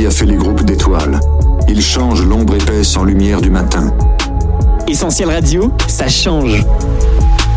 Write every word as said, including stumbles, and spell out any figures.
qui a fait les groupes d'étoiles. Il change l'ombre épaisse en lumière du matin. Essentiel Radio, ça change.